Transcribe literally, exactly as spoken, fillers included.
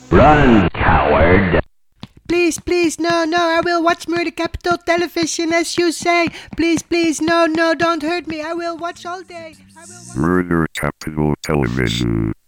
Run, coward! Please, please, no, no, I will watch Murder Capital Television as you say. Please, please, no, no, don't hurt me. I will watch all day. I will watch- Murder Capital Television.